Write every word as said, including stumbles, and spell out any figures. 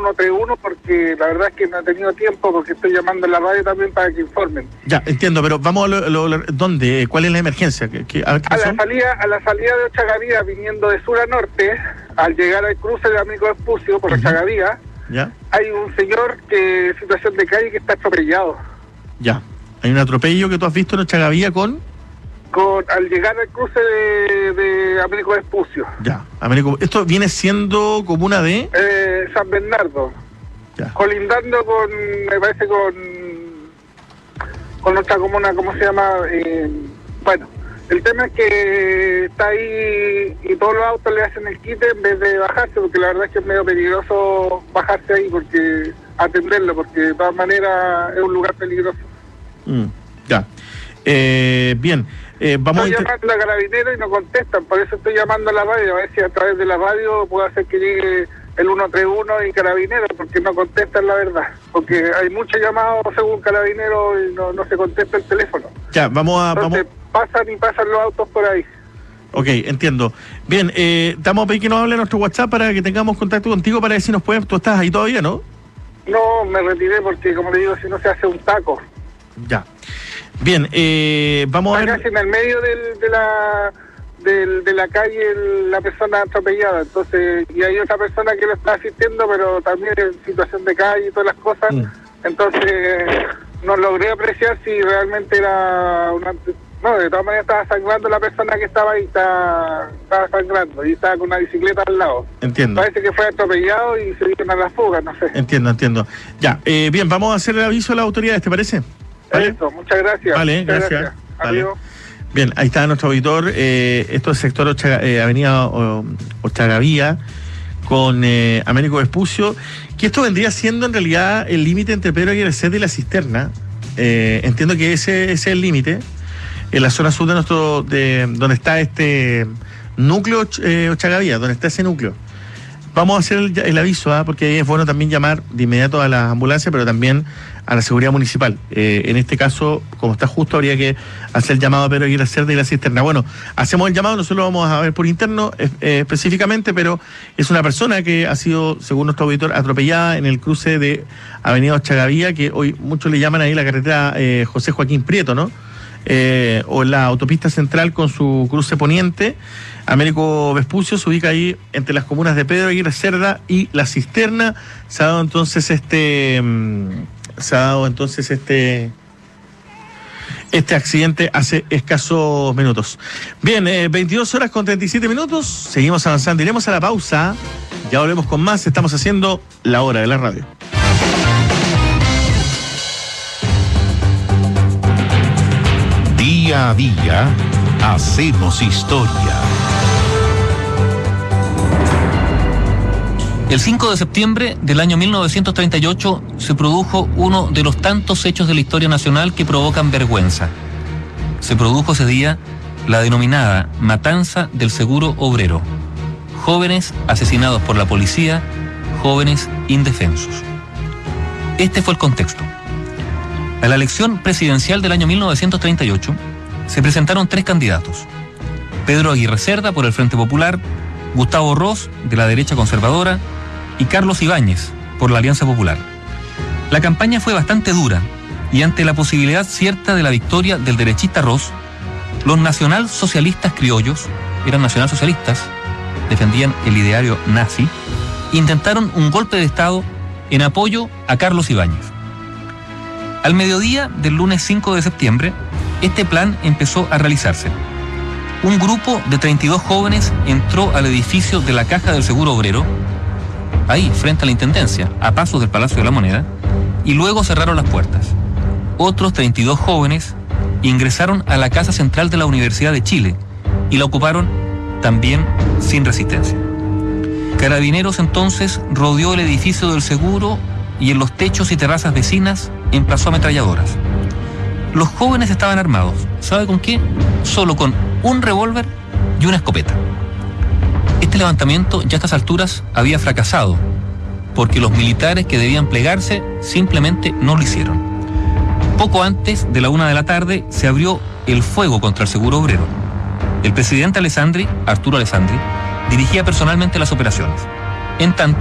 uno tres uno porque la verdad es que no he tenido tiempo, porque estoy llamando a la radio también para que informen. Ya, entiendo, pero vamos a lo, lo, lo, ¿dónde? ¿Cuál es la emergencia? ¿Qué, qué, a, ver, ¿qué a la salida a la salida de Ochagavía, viniendo de sur a norte, al llegar al cruce de Amigo Vespucio por uh-huh. Ochagavía, ¿ya? Hay un señor que en situación de calle que está atropellado. Ya, hay un atropello que tú has visto en Ochagavía con... Con, al llegar al cruce de, de Américo Vespucio. Ya, Américo, esto viene siendo comuna de... Eh, San Bernardo. Ya. Colindando con, me parece con... Con otra comuna, ¿cómo se llama? Eh, bueno, el tema es que está ahí y todos los autos le hacen el quite en vez de bajarse, porque la verdad es que es medio peligroso bajarse ahí, porque atenderlo, porque de todas maneras es un lugar peligroso. Mm, ya. Eh, bien. Eh, vamos estoy a inter... llamando a Carabineros y no contestan, por eso estoy llamando a la radio, a ver si a través de la radio puedo hacer que llegue el uno tres uno y Carabineros, porque no contestan la verdad, porque hay muchos llamados según Carabineros y no, no se contesta el teléfono. Ya, vamos a... Entonces vamos... pasan y pasan los autos por ahí. Ok, entiendo. Bien, eh, te vamos a pedir que nos hable nuestro WhatsApp para que tengamos contacto contigo, para ver si nos puedes... Tú estás ahí todavía, ¿no? No, me retiré porque, como le digo, si no se hace un taco. Ya. Bien, eh, vamos Acá a ver... en el medio del, de la del, de la calle el, la persona atropellada, entonces, y hay otra persona que lo está asistiendo, pero también en situación de calle y todas las cosas, mm. entonces no logré apreciar si realmente era una... No, de todas maneras estaba sangrando la persona que estaba ahí, estaba, estaba sangrando, y estaba con una bicicleta al lado. Entiendo. Parece que fue atropellado y se dieron a la fuga, no sé. Entiendo, entiendo. Ya, eh, bien, vamos a hacer el aviso a las autoridades, ¿te parece? ¿Vale? Eso, muchas gracias. Vale, muchas gracias. gracias. Vale. Adiós. Bien, ahí está nuestro auditor. Eh, esto es sector Ochaga, eh, Avenida o, Ochagavía con eh, Américo Vespucio, que esto vendría siendo en realidad el límite entre Pedro Aguirre Cerda y La Cisterna. Eh, entiendo que ese, ese es el límite. En la zona sur de nuestro, de donde está este núcleo eh, Ochagavía, donde está ese núcleo. Vamos a hacer el, el aviso, ¿eh? Porque es bueno también llamar de inmediato a las ambulancias, pero también a la seguridad municipal. Eh, en este caso, como está justo, habría que hacer el llamado a Pedro Aguirre Cerda y La Cisterna. Bueno, hacemos el llamado, nosotros lo vamos a ver por interno eh, específicamente, pero es una persona que ha sido, según nuestro auditor, atropellada en el cruce de Avenida Ochagavía, que hoy muchos le llaman ahí la carretera eh, José Joaquín Prieto, ¿no? Eh, o la autopista central con su cruce poniente. Américo Vespucio se ubica ahí entre las comunas de Pedro Aguirre Cerda y La Cisterna. Se ha dado entonces este se ha dado entonces este este accidente hace escasos minutos. Bien, eh, veintidós horas con treinta y siete minutos, seguimos avanzando, iremos a la pausa, ya volvemos con más. Estamos haciendo La Hora de la Radio. Día a día hacemos historia. El cinco de septiembre del año mil novecientos treinta y ocho se produjo uno de los tantos hechos de la historia nacional que provocan vergüenza. Se produjo ese día la denominada Matanza del Seguro Obrero. Jóvenes asesinados por la policía, jóvenes indefensos. Este fue el contexto. A la elección presidencial del año mil novecientos treinta y ocho se presentaron tres candidatos: Pedro Aguirre Cerda por el Frente Popular, Gustavo Ross de la derecha conservadora y Carlos Ibáñez por la Alianza Popular. La campaña fue bastante dura y ante la posibilidad cierta de la victoria del derechista Ross, los nacionalsocialistas criollos, eran nacionalsocialistas, defendían el ideario nazi, intentaron un golpe de Estado en apoyo a Carlos Ibáñez. Al mediodía del lunes cinco de septiembre, este plan empezó a realizarse. Un grupo de treinta y dos jóvenes entró al edificio de la Caja del Seguro Obrero, ahí frente a la Intendencia, a pasos del Palacio de la Moneda, y luego cerraron las puertas. Otros treinta y dos jóvenes ingresaron a la Casa Central de la Universidad de Chile y la ocuparon también sin resistencia. Carabineros entonces rodeó el edificio del seguro y en los techos y terrazas vecinas emplazó ametralladoras. Los jóvenes estaban armados. ¿Sabe con qué? Solo con un revólver y una escopeta. Este levantamiento ya a estas alturas había fracasado, porque los militares que debían plegarse simplemente no lo hicieron. Poco antes de la una de la tarde se abrió el fuego contra el Seguro Obrero. El presidente Alessandri, Arturo Alessandri, dirigía personalmente las operaciones. En tanto,